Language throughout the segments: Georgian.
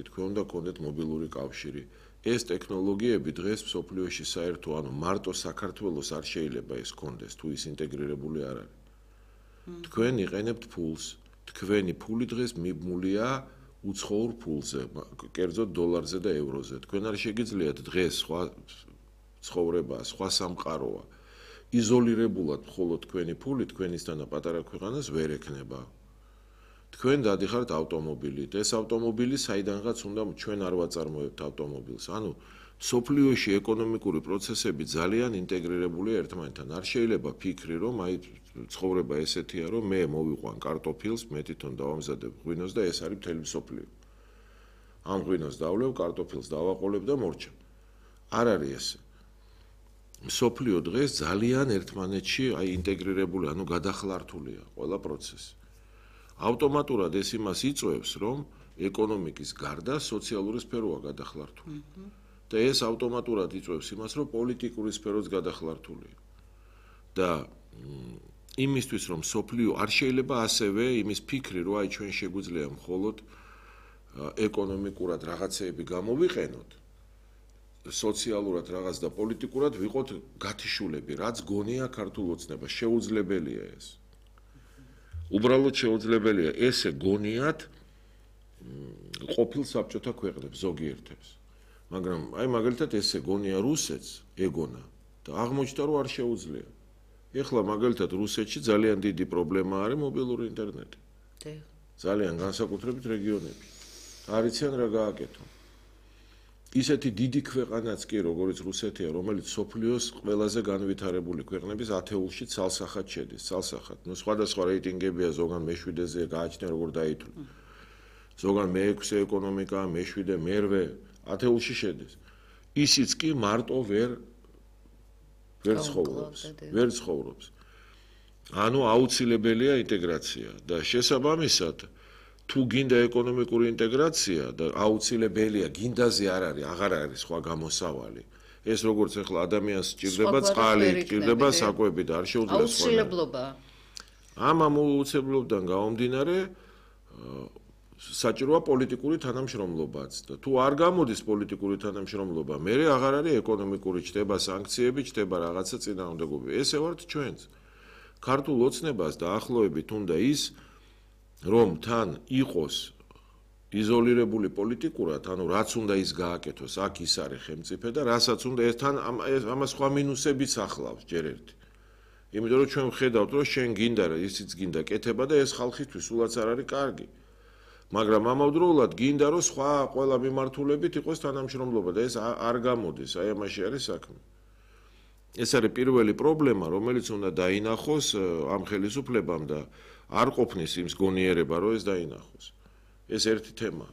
ინტერნეტი, თქვენ უნდა გქონდეთ მობილური კავშირი. ეს ტექნოლოგიები დღეს მსოფლიოში საერთო, მარტო საქართველოს არ შეიძლება ეს გქონდეს, თუ ის ინტეგრირებული არ არის. თქვენ იყენებთ ფულს, თქვენი ფული დღეს მიბმულია უცხოურ ფულზე, კერძოდ დოლარზე და ევროზე. თქვენ არ შეგიძლიათ დღეს სხვა ცხოვრება, სხვა სამყაროა. იზოლირებულად მხოლოდ თქვენი ფული თქვენისთანა პატარა ქვეყანას ვერ ექნება. თქვენ დადიხართ ავტომობილით, ეს ავტომობილი საიდანღაც უნდა ჩვენ არ ვაწარმოებთ ავტომობილს. მსოფლიოში ეკონომიკური პროცესები ძალიან ინტეგრირებულია ერთმანეთთან. არ შეიძლება ფიქრი, რომ ცხოვრება ესეთია, რომ მე მოვიყვან კარტოფილს, მე თვითონ დავამზადებ ღვინოს და ეს არის მთელი მსოფლიო. ამ ღვინოს დავლევ, კარტოფილს დავაყოლებ და მორჩა. არ არის ესე. მსოფლიო დღეს ძალიან ერთმანეთში ინტეგრირებული, გადახლართულია ყველა პროცესი. ავტომატურად ეს იმას იწვევს, რომ ეკონომიკის გარდა სოციალური სფეროა გადახლართული. და ეს ავტომატურად იწვევს იმას, რომ პოლიტიკური სფეროც გადახლართულია. და იმისთვის, რომ სოფლიო არ შეიძლება ასევე იმის ფიქრი, რომ ჩვენ შეგვიძლია მხოლოდ ეკონომიკურად რაღაცეები გამოვიყენოთ, სოციალურად რაღაც და პოლიტიკურად ვიყოთ გათიშულები, რაც გონია ქართულ ოცნება, შეუძლებელია ეს. უბრალოდ შეუძლებელია ესე გონიათ ყოფილ საბჭოთა ქვეყნებს ზოგიერთებს. მაგრამ მაგალითად ესე გონია რუსეთს, ეგონა და აღმოჩნდა რომ არ შეუძლია. ეხლა მაგალითად რუსეთში ძალიან დიდი პრობლემა არის მობილური ინტერნეტი. ძალიან განსაკუთრებით რეგიონებში. არ იციან რა გააკეთონ. ისეთი დიდი ქვეყანაც კი როგორც რუსეთია, რომელიც სოფლიოს ყველაზე განვითარებული ქვეყნების ათეულში ცალსახად შედის, ცალსახად. სხვადასხვა რეიტინგებია, ზოგან მე-7-ზე გააჩნია როგორ დაითვლა. ზოგან მე-6 ეკონომიკა, მე-7, მე-8 ათეულში შედის. ისიც კი მარტო ვერ ცხოვრობს. აუცილებელია ინტეგრაცია და შესაბამისად თუ გინდა ეკონომიკური ინტეგრაცია და აუცილებელია, გინდაზე არ არის, აღარ არის სხვა გამოსავალი. ეს როგორც ახლა ადამიანს სჭირდება წყალი, სჭირდება საკვები და არ შეუძლია სხვა. აუცილებლობა. ამ აუცილებლობიდან გამომდინარე საჭიროა პოლიტიკური თანამშრომლობაც და თუ არ გამოდის პოლიტიკური თანამშრომლობა, მე აღარ არის ეკონომიკური ჩდება სანქციები, ჩდება რაღაცა წინააღმდეგობები. ესე ვართ ჩვენც. ქართულ ოცნებას დაახლოებით უნდა ის რომ თან იყოს იზოლირებული პოლიტიკურად, რაც უნდა ის გააკეთოს, აქ ის არის ხელმწიფე და რასაც უნდა ეს თან ამას სხვა მინუსებიც ახლავს ჯერ ერთი. იმიტომ რომ ჩვენ ვხედავთ, რომ შენ გინდა ისიც გინდა კეთება და ეს ხალხისთვის სულაც არ არის კარგი. მაგრამ ამავდროულად გინდა რომ სხვა ყველა მიმართულებით იყოს თანამშრომლობა და ეს არ გამოდის, ამაში არის საქმე. ეს არის პირველი პრობლემა, რომელიც უნდა დაინახოს ამ ხელისუფლებამ და არ ყოფნის იმს გონიერება, რომ ეს დაინახოს. ეს ერთი თემა.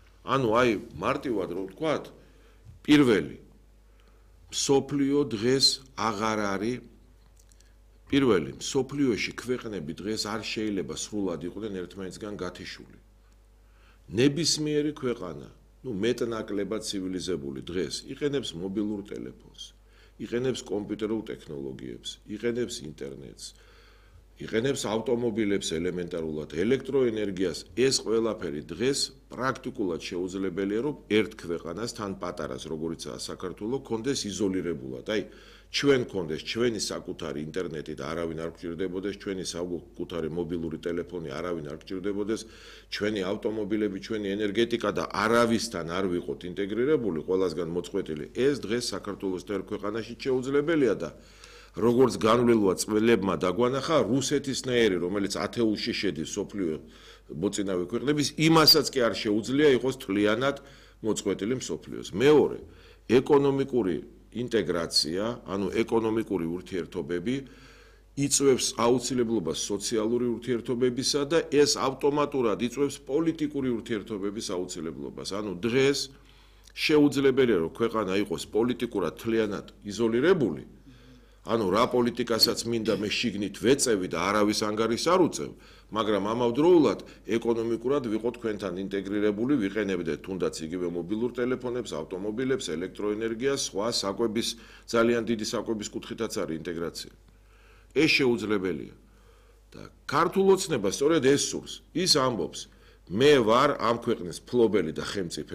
მარტივად რომ ვთქვათ, პირველი მსოფლიო დღეს აღარ არის პირველი მსოფლიოში ქვეყნები დღეს არ შეიძლება სრულად იყვნენ ერთმანეთისგან გათიშული. ნებისმიერი ქვეყანა, მეტნაკლებად ცივილიზებული დღეს იყენებს მობილურ ტელეფონს, იყენებს კომპიუტერულ ტექნოლოგიებს, იყენებს ინტერნეტს, იყენებს ავტომობილებს ელემენტარულად, ელექტროენერგიას. ეს ყველაფერი დღეს პრაქტიკულად შეუძლებელია, რომ ერთ ქვეყანას თან პატარას, როგორიცაა საქართველო, კონდეს იზოლირებულად. ჩვენ კონდეს ჩვენი საკუთარი ინტერნეტი და არავინ არ გჭირდებოდეს, ჩვენი საკუთარი მობილური ტელეფონი არავინ არ გჭირდებოდეს, ჩვენი ავტომობილები, ჩვენი ენერგეტიკა და არავისთან არ ვიყოთ ინტეგრირებული, ყველასგან მოწყვეტილი. ეს დღეს საქართველოს ერთ ქვეყანაში შეუძლებელია და როგორც განვლილვა წველებმა დაგვანახა, რუსეთისნაირი, რომელიც ათეულში შედის სოფლიო მოწინავე ქვეყნების, იმასაც კი არ შეუძლია იყოს თლიანად მოწყვეტილი მსოფლიოს. მეორე, ეკონომიკური ინტეგრაცია, ეკონომიკური ურთიერთობები იწვევს აუცილებლობას სოციალური ურთიერთობებისა და ეს ავტომატურად იწვევს პოლიტიკური ურთიერთობების აუცილებლობას. დღეს შეუძლებელია, რომ ქვეყანა იყოს პოლიტიკურად თლიანად იზოლირებული. რა პოლიტიკასაც მინდა მე შიგნით ვეწევი და არავის ანგარიშს არ უწევ, მაგრამ ამავდროულად ეკონომიკურად ვიყო თქვენთან ინტეგრირებული, ვიყენებდეთ თუნდაც იგივე მობილურ ტელეფონებს, ავტომობილებს, ელექტროენერგიას, სხვა საკვების, ძალიან დიდი საკვების კუთხითაც არის ინტეგრაცია. ეს შეუძლებელია. და ქართულ ოცნებას სწორედ ეს სურს. ის ამბობს, მე ვარ ამ ქვეყნის მფლობელი და ხელმწიფე